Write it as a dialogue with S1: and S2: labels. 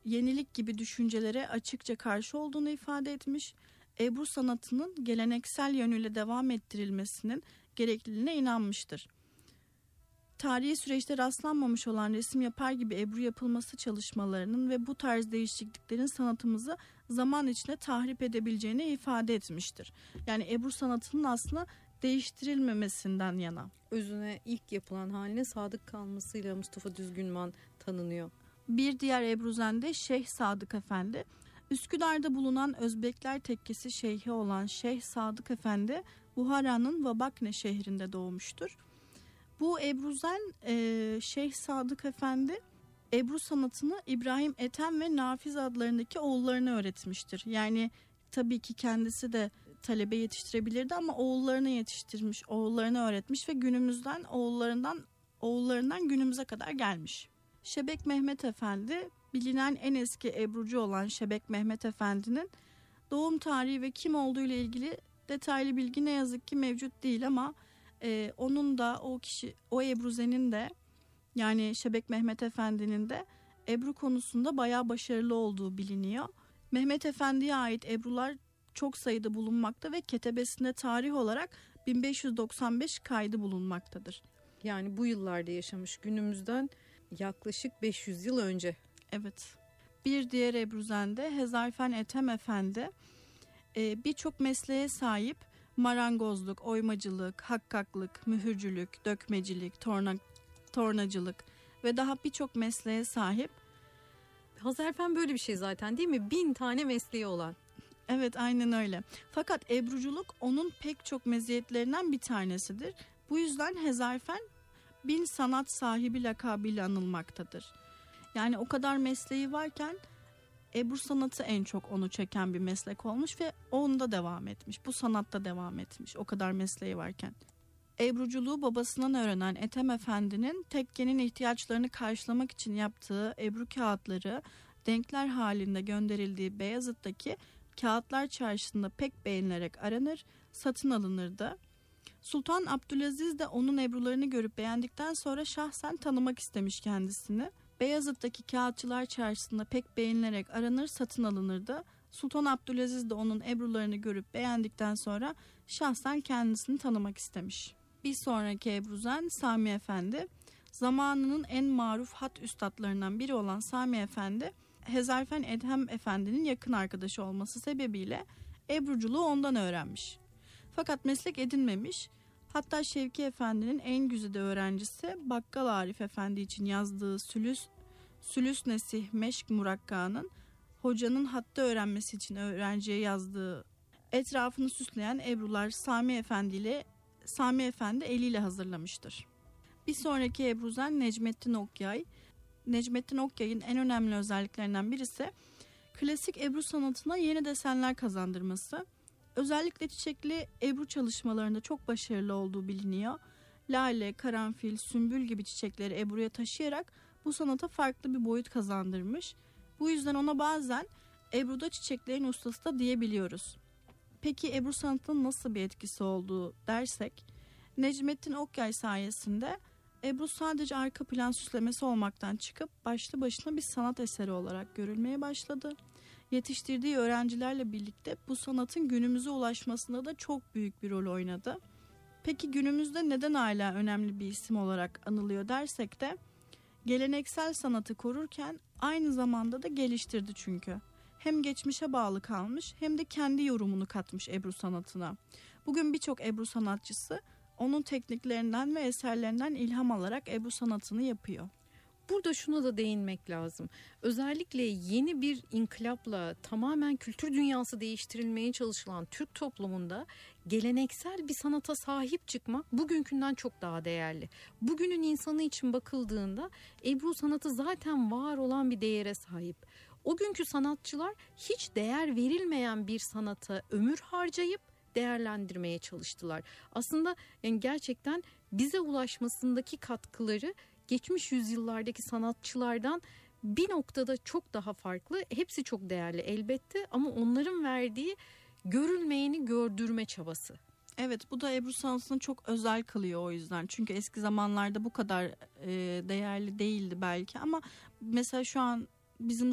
S1: yenilik gibi düşüncelere açıkça karşı olduğunu ifade etmiş. Ebru sanatının geleneksel yönüyle devam ettirilmesinin gerekliliğine inanmıştır. Tarihi süreçte rastlanmamış olan resim yapar gibi ebru yapılması çalışmalarının ve bu tarz değişikliklerin sanatımızı zaman içinde tahrip edebileceğini ifade etmiştir. Yani ebru sanatının aslında değiştirilmemesinden yana.
S2: Özüne, ilk yapılan haline sadık kalmasıyla Mustafa Düzgünman tanınıyor.
S1: Bir diğer Ebruzen de Şeyh Sadık Efendi. Üsküdar'da bulunan Özbekler tekkesi şeyhi olan Şeyh Sadık Efendi, Buhara'nın Vabakne şehrinde doğmuştur. Bu Ebruzen Şeyh Sadık Efendi Ebru sanatını İbrahim Ethem ve Nafiz adlarındaki oğullarına öğretmiştir. Yani tabii ki kendisi de talebe yetiştirebilirdi ama oğullarını yetiştirmiş, oğullarını öğretmiş ve günümüzden oğullarından günümüze kadar gelmiş. Şebek Mehmet Efendi, bilinen en eski ebrucu olan Şebek Mehmet Efendi'nin doğum tarihi ve kim olduğu ile ilgili detaylı bilgi ne yazık ki mevcut değil ama onun da o Ebruze'nin de yani Şebek Mehmet Efendi'nin de ebru konusunda bayağı başarılı olduğu biliniyor. Mehmet Efendi'ye ait ebrular çok sayıda bulunmakta ve ketebesinde tarih olarak 1595 kaydı bulunmaktadır.
S2: Yani bu yıllarda yaşamış, günümüzden yaklaşık 500 yıl önce.
S1: Evet. Bir diğer Ebruzen de Hezarfen Ethem Efendi. Birçok mesleğe sahip marangozluk, oymacılık, hakkaklık, mühürcülük, dökmecilik, tornacılık ve daha birçok mesleğe sahip.
S2: Hezarfen böyle bir şey zaten değil mi? 1000 tane mesleği olan.
S1: Evet, aynen öyle. Fakat ebruculuk onun pek çok meziyetlerinden bir tanesidir. Bu yüzden Hezarfen 1000 sanat sahibi lakabıyla anılmaktadır. Yani o kadar mesleği varken ebru sanatı en çok onu çeken bir meslek olmuş ve onda devam etmiş. Bu sanatta devam etmiş o kadar mesleği varken. Ebruculuğu babasından öğrenen Ethem Efendi'nin tekkenin ihtiyaçlarını karşılamak için yaptığı ebru kağıtları denkler halinde gönderildiği Beyazıt'taki Kağıtlar Çarşısı'nda pek beğenilerek aranır, satın alınırdı. Sultan Abdülaziz de onun ebrularını görüp beğendikten sonra şahsen tanımak istemiş kendisini. Beyazıt'taki Kağıtçılar Çarşısı'nda pek beğenilerek aranır, satın alınırdı. Sultan Abdülaziz de onun ebrularını görüp beğendikten sonra şahsen kendisini tanımak istemiş. Bir sonraki ebruzen Sami Efendi. Zamanının en maruf hat üstadlarından biri olan Sami Efendi, Hezarfen Ethem Efendi'nin yakın arkadaşı olması sebebiyle ebruculuğu ondan öğrenmiş. Fakat meslek edinmemiş. Hatta Şevki Efendi'nin en güzide öğrencisi Bakkal Arif Efendi için yazdığı Sülüs Nesih Meşk Murakka'nın hocanın hatta öğrenmesi için öğrenciye yazdığı etrafını süsleyen ebrular Sami Efendi eliyle hazırlamıştır. Bir sonraki ebruzen Necmettin Okyay. Necmettin Okyay'ın en önemli özelliklerinden birisi klasik ebru sanatına yeni desenler kazandırması. Özellikle çiçekli ebru çalışmalarında çok başarılı olduğu biliniyor. Lale, karanfil, sümbül gibi çiçekleri ebruya taşıyarak bu sanata farklı bir boyut kazandırmış. Bu yüzden ona bazen ebruda çiçeklerin ustası da diyebiliyoruz. Peki ebru sanatının nasıl bir etkisi olduğu dersek, Necmettin Okyay sayesinde ebru sadece arka plan süslemesi olmaktan çıkıp başlı başına bir sanat eseri olarak görülmeye başladı. Yetiştirdiği öğrencilerle birlikte bu sanatın günümüze ulaşmasında da çok büyük bir rol oynadı. Peki günümüzde neden hala önemli bir isim olarak anılıyor dersek de, geleneksel sanatı korurken aynı zamanda da geliştirdi çünkü. Hem geçmişe bağlı kalmış hem de kendi yorumunu katmış ebru sanatına. Bugün birçok ebru sanatçısı onun tekniklerinden ve eserlerinden ilham alarak ebru sanatını yapıyor.
S2: Burada şuna da değinmek lazım. Özellikle yeni bir inkılapla tamamen kültür dünyası değiştirilmeye çalışılan Türk toplumunda geleneksel bir sanata sahip çıkmak bugünkünden çok daha değerli. Bugünün insanı için bakıldığında ebru sanatı zaten var olan bir değere sahip. O günkü sanatçılar hiç değer verilmeyen bir sanata ömür harcayıp değerlendirmeye çalıştılar. Aslında yani gerçekten bize ulaşmasındaki katkıları geçmiş yüzyıllardaki sanatçılardan bir noktada çok daha farklı. Hepsi çok değerli elbette ama onların verdiği görülmeyeni gördürme çabası.
S1: Evet, bu da ebru sanatını çok özel kılıyor o yüzden. Çünkü eski zamanlarda bu kadar değerli değildi belki ama mesela şu an bizim